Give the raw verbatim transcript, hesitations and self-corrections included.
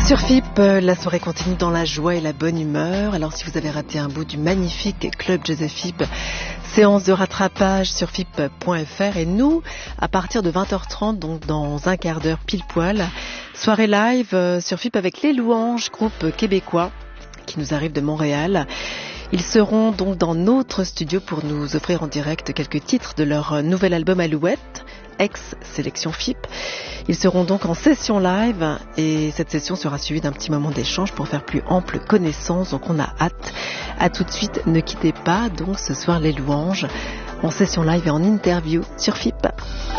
Sur F I P, la soirée continue dans la joie et la bonne humeur. Alors si vous avez raté un bout du magnifique Club Jazz F I P, séance de rattrapage sur F I P point F R. Et nous, à partir de vingt heures trente, donc dans un quart d'heure pile poil, soirée live sur F I P avec Les Louanges, groupe québécois qui nous arrive de Montréal. Ils seront donc dans notre studio pour nous offrir en direct quelques titres de leur nouvel album Alouette, ex-sélection F I P. Ils seront donc en session live et cette session sera suivie d'un petit moment d'échange pour faire plus ample connaissance. Donc on a hâte. À tout de suite, ne quittez pas donc ce soir Les Louanges en session live et en interview sur F I P.